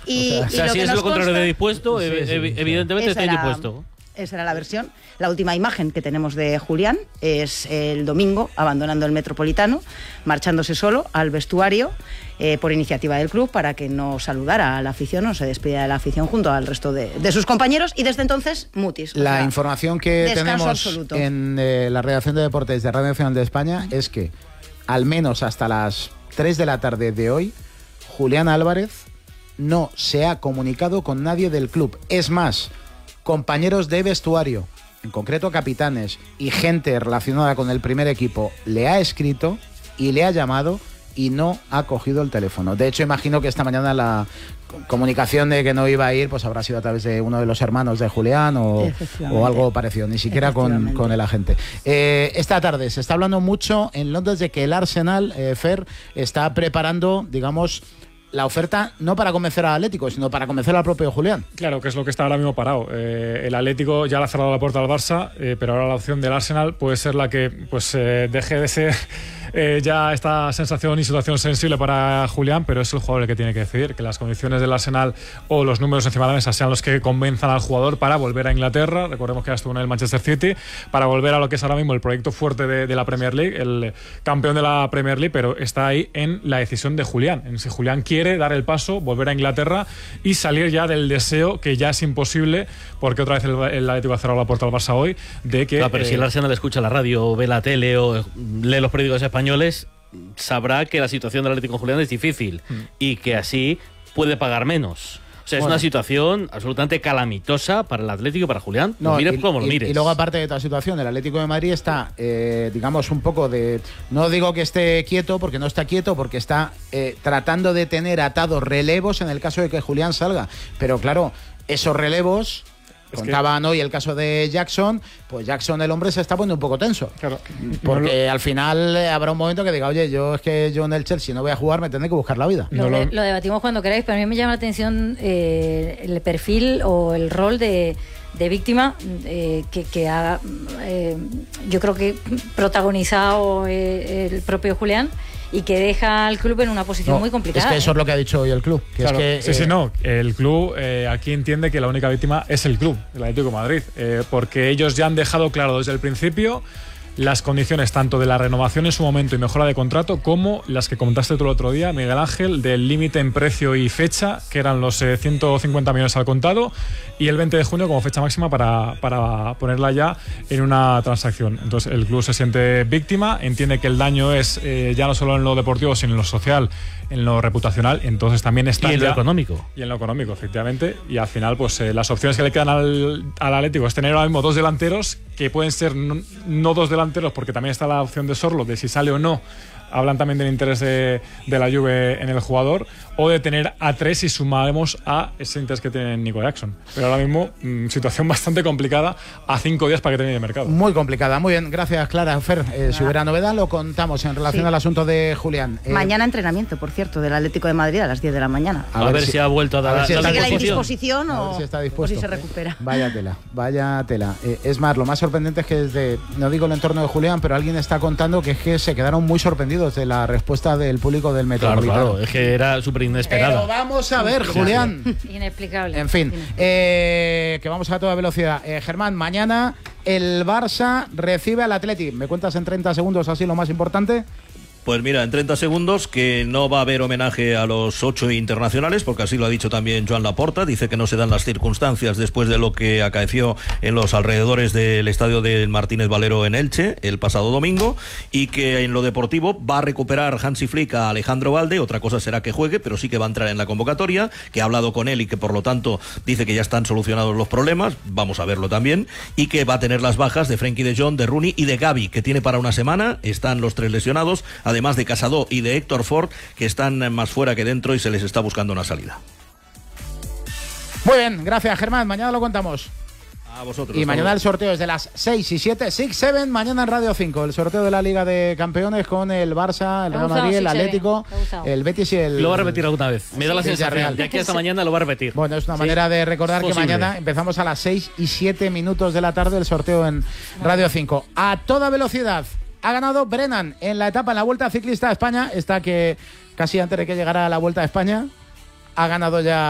Y si es lo contrario de dispuesto, evidentemente está indispuesto. Esa era la versión. La última imagen que tenemos de Julián es el domingo, abandonando el Metropolitano, marchándose solo al vestuario por iniciativa del club para que no saludara a la afición, no se despidiera de la afición junto al resto de sus compañeros, y desde entonces mutis. La información que tenemos absoluto en la redacción de deportes de Radio Nacional de España es que al menos hasta las 3 de la tarde de hoy, Julián Álvarez no se ha comunicado con nadie del club. Es más, compañeros de vestuario, en concreto capitanes y gente relacionada con el primer equipo, le ha escrito y le ha llamado y no ha cogido el teléfono. De hecho, imagino que esta mañana la comunicación de que no iba a ir pues habrá sido a través de uno de los hermanos de Julián o algo parecido, ni siquiera con el agente. Esta tarde se está hablando mucho en Londres de que el Arsenal, Fer, está preparando, digamos, la oferta no para convencer al Atlético, sino para convencer al propio Julián. Claro, que es lo que está ahora mismo parado. El Atlético ya le ha cerrado la puerta al Barça, pero ahora la opción del Arsenal puede ser la que deje de ser ya esta sensación y situación sensible para Julián, pero es el jugador el que tiene que decidir, que las condiciones del Arsenal o los números encima de la mesa sean los que convenzan al jugador para volver a Inglaterra. Recordemos que ya estuvo en el Manchester City, para volver a lo que es ahora mismo el proyecto fuerte de la Premier League, el campeón de la Premier League, pero está ahí en la decisión de Julián, en si Julián quiere dar el paso, volver a Inglaterra y salir ya del deseo, que ya es imposible, porque otra vez el Atlético ha cerrado la puerta al Barça hoy, de que... Claro, pero si el Arsenal escucha la radio, o ve la tele o lee los periódicos españoles, sabrá que la situación del Atlético Julián es difícil y que así puede pagar menos. O sea, es una situación absolutamente calamitosa para el Atlético y para Julián. No, mires como lo mires. Y luego, aparte de toda situación, el Atlético de Madrid está, digamos, un poco de... No digo que esté quieto, porque no está quieto, porque está tratando de tener atados relevos en el caso de que Julián salga. Pero claro, esos relevos... Contaban hoy el caso de Jackson, pues Jackson, el hombre, se está poniendo un poco tenso. Claro. Porque al final habrá un momento que diga, oye, yo en el Chelsea no voy a jugar, me tendré que buscar la vida. Lo debatimos cuando queráis, pero a mí me llama la atención el perfil o el rol de víctima que ha, yo creo que protagonizado el propio Julián, y que deja al club en una posición muy complicada. Es que eso es lo que ha dicho hoy el club. Que claro, es que, el club aquí entiende que la única víctima es el club, el Atlético de Madrid, porque ellos ya han dejado claro desde el principio las condiciones tanto de la renovación en su momento y mejora de contrato, como las que comentaste tú el otro día, Miguel Ángel, del límite en precio y fecha, que eran los 150 millones al contado, y el 20 de junio como fecha máxima para ponerla ya en una transacción. Entonces el club se siente víctima, entiende que el daño es ya no solo en lo deportivo, sino en lo social, en lo reputacional, entonces también está... Y en lo económico. Y en lo económico, efectivamente. Y al final, pues las opciones que le quedan al Atlético es tener ahora mismo dos delanteros, que pueden ser no dos delanteros, porque también está la opción de Sorlo, de si sale o no. Hablan también del interés de la Juve en el jugador, o de tener a tres si sumamos a ese interés que tiene Nico Jackson. Pero ahora mismo, situación bastante complicada a 5 días para que termine el mercado. Muy complicada. Muy bien, gracias, Clara. Fer, si hubiera novedad lo contamos en relación al asunto de Julián. Mañana entrenamiento, por cierto, del Atlético de Madrid a las 10 de la mañana. A ver si ha vuelto a dar la indisposición o si está dispuesto. O si se recupera. Vaya tela. Es más, lo más sorprendente es que desde, no digo el entorno de Julián, pero alguien está contando que es que se quedaron muy sorprendidos de la respuesta del público del Metropolitano. Claro, es que era súper inesperada. Pero vamos a ver, Julián. Inexplicable. En fin, que vamos a toda velocidad. Germán, mañana el Barça recibe al Athletic. ¿Me cuentas en 30 segundos así lo más importante? Pues mira, en 30 segundos, que no va a haber homenaje a los 8 internacionales, porque así lo ha dicho también Joan Laporta. Dice que no se dan las circunstancias después de lo que acaeció en los alrededores del estadio del Martínez Valero en Elche el pasado domingo, y que en lo deportivo va a recuperar Hansi Flick a Alejandro Balde. Otra cosa será que juegue, pero sí que va a entrar en la convocatoria, que ha hablado con él y que por lo tanto dice que ya están solucionados los problemas. Vamos a verlo también. Y que va a tener las bajas de Frenkie de Jong, de Rooney y de Gavi, que tiene para una semana. Están los 3 lesionados, además de Casado y de Héctor Ford, que están más fuera que dentro y se les está buscando una salida. Muy bien, gracias, Germán. Mañana lo contamos. A vosotros. Y mañana el sorteo es de las 6 y 7, 6-7, mañana en Radio 5. El sorteo de la Liga de Campeones con el Barça, el Real Madrid, el Atlético, el Betis y el... Lo va a repetir alguna vez. Me da la sensación. De aquí hasta mañana lo va a repetir. Bueno, es una manera de recordar que mañana empezamos a las 6 y 7 minutos de la tarde el sorteo en Radio 5. A toda velocidad. Ha ganado Brennan en la etapa, en la Vuelta Ciclista a España. Esta que casi antes de que llegara a la Vuelta a España ha ganado ya